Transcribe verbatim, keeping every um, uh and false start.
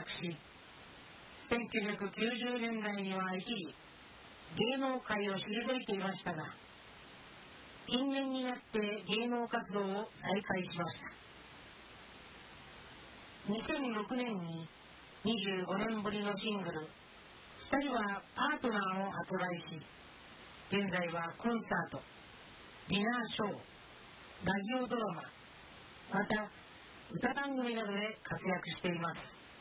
躍し、せんきゅうひゃくきゅうじゅうねんだいには一時芸能界を退いていましたが、近年になって芸能活動を再開しました。にせんろくねんににじゅうごねんぶりのシングル「ふたりはパートナー」を発売し、現在はコンサート、ディナーショー、ラジオドラマ、また歌番組などで活躍しています。